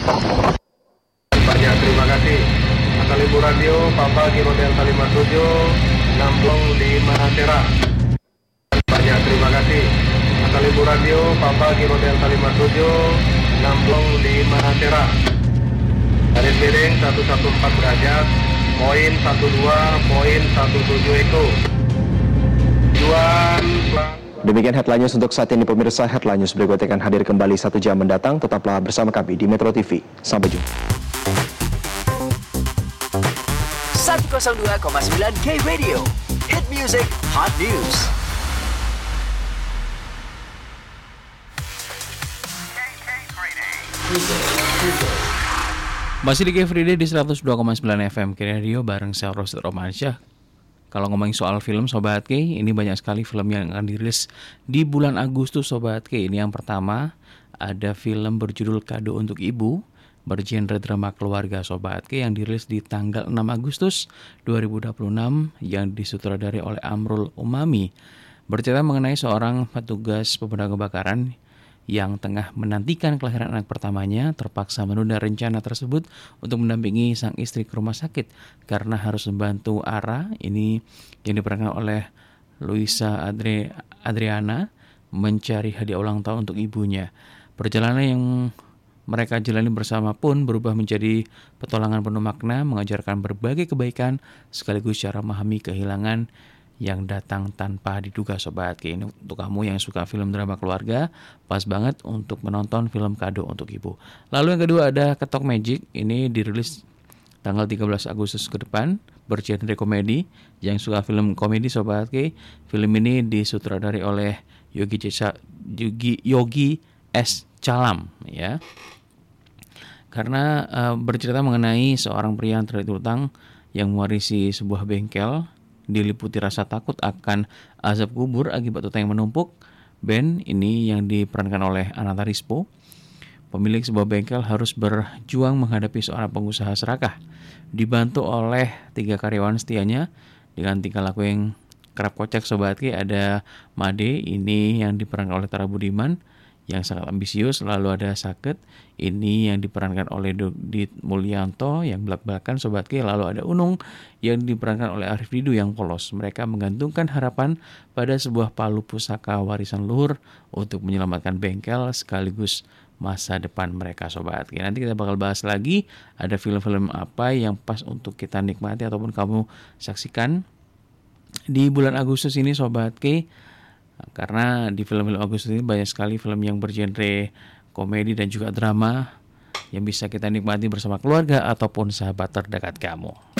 Banyak terima kasih. Atas Ibu Radio, Papa Kilo Delta 57, Nampung 5 Tera. Banyak terima kasih. Atas Ibu Radio, Papa Kilo Delta 57, Nampung 5 Tera. Garis miring 114 derajat, poin 12.17 Eko. Tujuan Demikian headline news untuk saat ini pemirsa. Headline news berikutnya akan hadir kembali 1 jam mendatang. Tetaplah bersama kami di Metro TV. Sampai jumpa. 102,9 K Radio. Hit music, hot news. Masih di K Friday di 102,9 FM K Radio bareng saya Rosid Romansyah. Kalau ngomongin soal film Sobat K, ini banyak sekali film yang akan dirilis di bulan Agustus Sobat K. Ini yang pertama, ada film berjudul Kado untuk Ibu, bergenre drama keluarga Sobat K yang dirilis di tanggal 6 Agustus 2026 yang disutradarai oleh Amrul Umami. Bercerita mengenai seorang petugas pemadam kebakaran yang tengah menantikan kelahiran anak pertamanya terpaksa menunda rencana tersebut untuk mendampingi sang istri ke rumah sakit karena harus membantu Ara, ini yang diperankan oleh Luisa Adriana, mencari hadiah ulang tahun untuk ibunya. Perjalanan yang mereka jalani bersama pun berubah menjadi petualangan penuh makna, mengajarkan berbagai kebaikan sekaligus cara memahami kehilangan yang datang tanpa diduga Sobat K. Ini untuk kamu yang suka film drama keluarga, pas banget untuk menonton film Kado untuk Ibu. Lalu yang kedua ada Ketok Magic, ini dirilis tanggal 13 Agustus ke depan, bergenre komedi. Yang suka film komedi Sobat K, film ini disutradarai oleh Yogi S. Calam ya. Karena bercerita mengenai seorang pria yang terlilit utang yang mewarisi sebuah bengkel, diliputi rasa takut akan azab kubur akibat utang yang menumpuk. Ben ini yang diperankan oleh Ananta Rispo, pemilik sebuah bengkel, harus berjuang menghadapi seorang pengusaha serakah, dibantu oleh 3 karyawan setianya dengan tingkah laku yang kerap kocak Sobat K. Ada Made, ini yang diperankan oleh Tara Budiman yang sangat ambisius. Lalu ada Saket, ini yang diperankan oleh Dodit Mulyanto yang belak-belakan Sobat K. Lalu ada Unung yang diperankan oleh Arif Didu yang polos. Mereka menggantungkan harapan pada sebuah palu pusaka warisan luhur untuk menyelamatkan bengkel sekaligus masa depan mereka Sobat K. Nanti kita bakal bahas lagi ada film-film apa yang pas untuk kita nikmati ataupun kamu saksikan di bulan Agustus ini Sobat K. Karena di film-film Agustus ini banyak sekali film yang bergenre komedi dan juga drama yang bisa kita nikmati bersama keluarga ataupun sahabat terdekat kamu.